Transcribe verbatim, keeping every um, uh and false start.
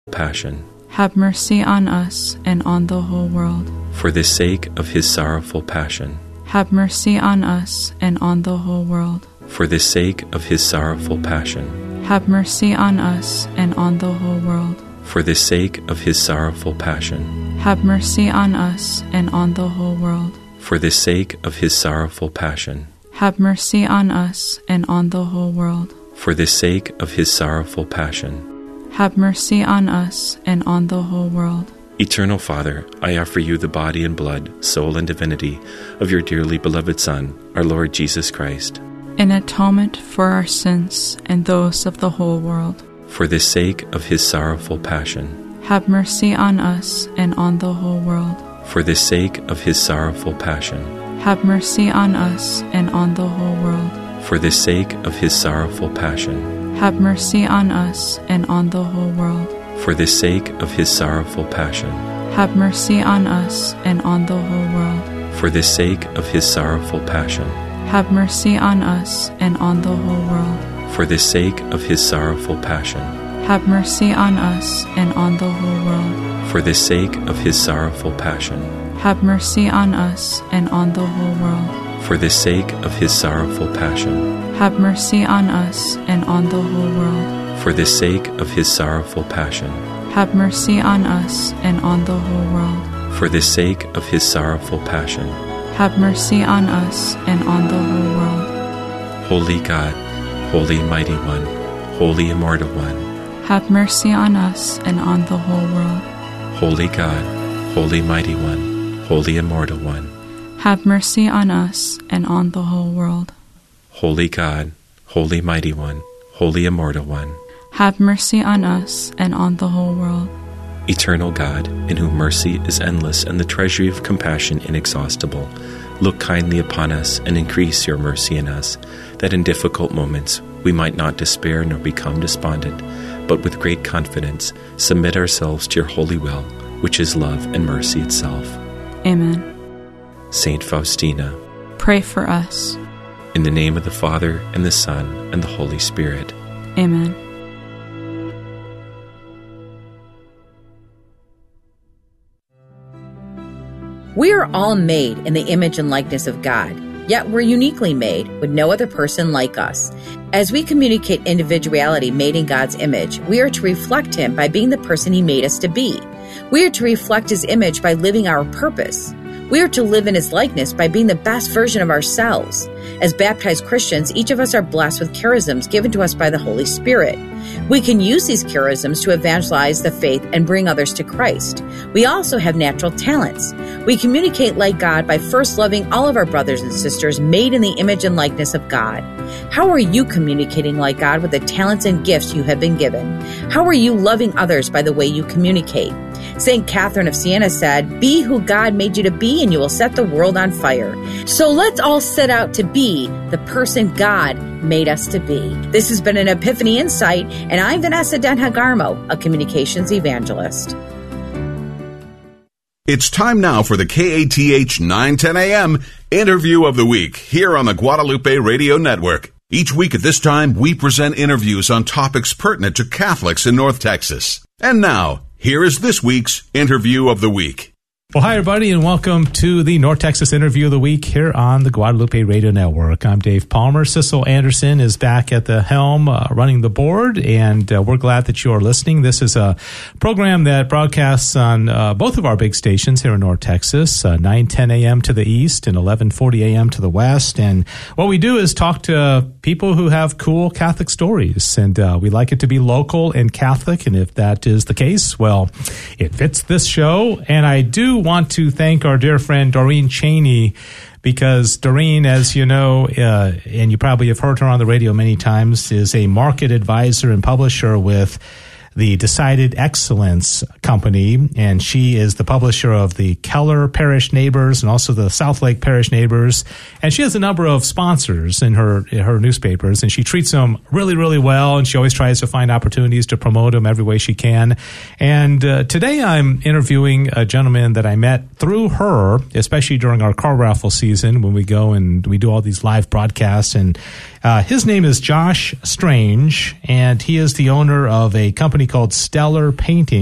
passion. Have mercy on us and on the whole world. For the sake of his sorrowful passion. Have mercy on us and on the whole world. For the sake of his sorrowful passion. Have mercy on us and on the whole world. For the sake of his sorrowful passion. Have mercy on us and on the whole world. For the sake of his sorrowful passion. Have mercy on us and on the whole world. For the sake of his sorrowful passion. Have mercy on us and on the whole world. Eternal Father, I offer you the body and blood, soul and divinity of your dearly beloved Son, our Lord Jesus Christ, in atonement for our sins and those of the whole world. For the sake of his sorrowful passion. Have mercy on us and on the whole world. For the sake of his sorrowful passion. Have mercy on us and on the whole world. For the sake of his sorrowful passion. Have mercy on us and on the whole world. For the sake of his sorrowful passion. Have mercy on us and on the whole world. For the sake of his sorrowful passion. Have mercy on us and on the whole world. For the sake of his sorrowful passion. Have mercy on us and on the whole world. For the sake of his sorrowful passion. Have mercy on us and on the whole world. For the sake of his sorrowful passion. Have mercy on us and on the whole world. For the sake of his sorrowful passion. Have mercy on us and on the whole world. For the sake of his sorrowful passion. Have mercy on us and on the whole world. Holy God, Holy Mighty One, Holy Immortal One. Have mercy on us and on the whole world. Holy God, Holy Mighty One, Holy Immortal One. Have mercy on us and on the whole world. Holy God, Holy Mighty One, Holy Immortal One. Have mercy on us and on the whole world. Eternal God, in whom mercy is endless and the treasury of compassion inexhaustible, look kindly upon us and increase your mercy in us, that in difficult moments we might not despair nor become despondent, but with great confidence submit ourselves to your holy will, which is love and mercy itself. Amen. Saint Faustina, pray for us. In the name of the Father, and the Son, and the Holy Spirit. Amen. We are all made in the image and likeness of God, yet we're uniquely made with no other person like us. As we communicate individuality made in God's image, we are to reflect Him by being the person He made us to be. We are to reflect His image by living our purpose. We are to live in His likeness by being the best version of ourselves. As baptized Christians, each of us are blessed with charisms given to us by the Holy Spirit. We can use these charisms to evangelize the faith and bring others to Christ. We also have natural talents. We communicate like God by first loving all of our brothers and sisters made in the image and likeness of God. How are you communicating like God with the talents and gifts you have been given? How are you loving others by the way you communicate? Saint Catherine of Siena said, "Be who God made you to be and you will set the world on fire." So let's all set out to be the person God made us to be. This has been an Epiphany Insight, and I'm Vanessa Denhagarmo, a communications evangelist. It's time now for the K A T H nine ten A M Interview of the Week here on the Guadalupe Radio Network. Each week at this time, we present interviews on topics pertinent to Catholics in North Texas. And now, here is this week's Interview of the Week. Well, hi, everybody, and welcome to the North Texas Interview of the Week here on the Guadalupe Radio Network. I'm Dave Palmer. Cecil Anderson is back at the helm uh, running the board, and uh, we're glad that you are listening. This is a program that broadcasts on uh, both of our big stations here in North Texas, uh, nine ten A M to the east and eleven forty A M to the west. And what we do is talk to people who have cool Catholic stories, and uh, we like it to be local and Catholic, and if that is the case, well, it fits this show. And I do want to thank our dear friend Doreen Cheney, because Doreen, as you know, uh, and you probably have heard her on the radio many times, is a market advisor and publisher with the Decided Excellence Company, and she is the publisher of the Keller Parish Neighbors and also the Southlake Parish Neighbors, and she has a number of sponsors in her in her newspapers, and she treats them really, really well, and she always tries to find opportunities to promote them every way she can. And uh, today I'm interviewing a gentleman that I met through her, especially during our car raffle season when we go and we do all these live broadcasts, and Uh, his name is Josh Strange, and he is the owner of a company called Stellar Painting.